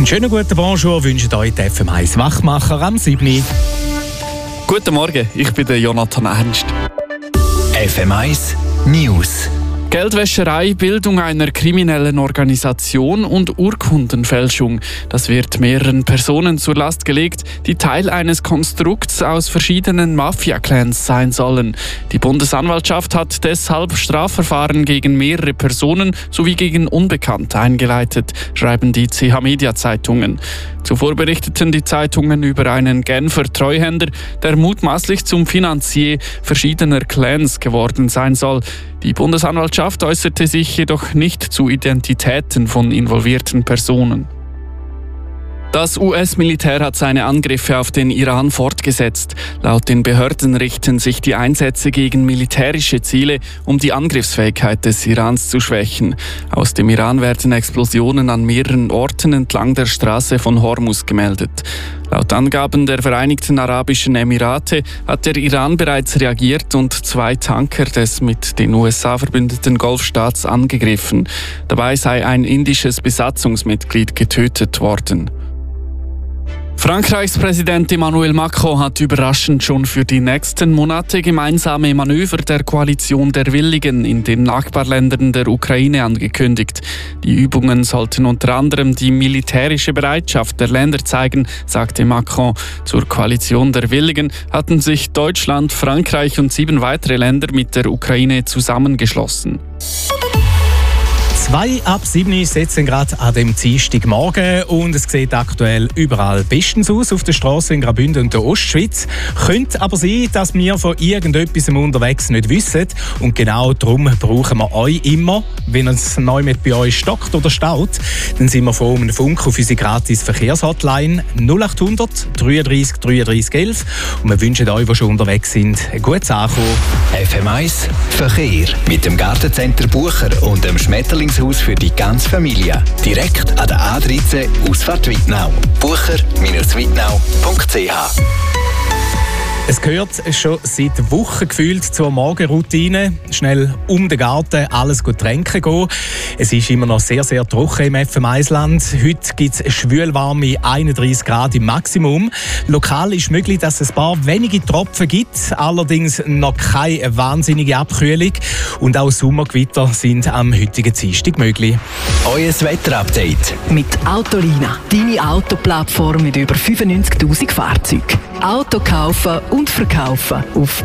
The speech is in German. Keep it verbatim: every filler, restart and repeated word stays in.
Einen schönen guten Bonjour wünscht euch die F M eins Wachmacher am siebten Guten Morgen, ich bin der Jonathan Ernst. F M eins News. Geldwäscherei, Bildung einer kriminellen Organisation und Urkundenfälschung. Das wird mehreren Personen zur Last gelegt, die Teil eines Konstrukts aus verschiedenen Mafia-Clans sein sollen. Die Bundesanwaltschaft hat deshalb Strafverfahren gegen mehrere Personen sowie gegen Unbekannte eingeleitet, schreiben die C H-Media-Zeitungen. Zuvor berichteten die Zeitungen über einen Genfer Treuhänder, der mutmaßlich zum Finanzier verschiedener Clans geworden sein soll. Die Bundesanwaltschaft äußerte sich jedoch nicht zu Identitäten von involvierten Personen. Das U S-Militär hat seine Angriffe auf den Iran fortgesetzt. Laut den Behörden richten sich die Einsätze gegen militärische Ziele, um die Angriffsfähigkeit des Irans zu schwächen. Aus dem Iran werden Explosionen an mehreren Orten entlang der Straße von Hormuz gemeldet. Laut Angaben der Vereinigten Arabischen Emirate hat der Iran bereits reagiert und zwei Tanker des mit den U S A verbündeten Golfstaats angegriffen. Dabei sei ein indisches Besatzungsmitglied getötet worden. Frankreichs Präsident Emmanuel Macron hat überraschend schon für die nächsten Monate gemeinsame Manöver der Koalition der Willigen in den Nachbarländern der Ukraine angekündigt. Die Übungen sollten unter anderem die militärische Bereitschaft der Länder zeigen, sagte Macron. Zur Koalition der Willigen hatten sich Deutschland, Frankreich und sieben weitere Länder mit der Ukraine zusammengeschlossen. Zwei ab sieben setzen gerade an dem Dienstagmorgen und es sieht aktuell überall bestens aus auf der Straße in Graubünden und der Ostschweiz. Könnte aber sein, dass wir von irgendetwas unterwegs nicht wissen und genau darum brauchen wir euch immer. Wenn es neu mit bei euch stockt oder staut, dann sind wir froh um einen Funk auf unsere gratis Verkehrshotline null acht hundert dreiunddreißig dreiunddreißig elf und wir wünschen euch, die schon unterwegs sind, ein gutes Ankommen. F M eins Verkehr mit dem Gartencenter Bucher und dem Schmetterlingshaus für die ganze Familie. Direkt an der A dreizehn Ausfahrt Wittnau. bucher Bindestrich wittnau punkt c h. Es gehört schon seit Wochen gefühlt zur Morgenroutine. Schnell um den Garten alles gut tränken gehen. Es ist immer noch sehr, sehr trocken im F M eins-Land. Heute gibt es schwülwarme einunddreißig Grad im Maximum. Lokal ist möglich, dass es ein paar wenige Tropfen gibt. Allerdings noch keine wahnsinnige Abkühlung. Und auch Sommergewitter sind am heutigen Dienstag möglich. Euer Wetterupdate mit Autolina. Deine Autoplattform mit über fünfundneunzigtausend Fahrzeugen. Auto kaufen und verkaufen auf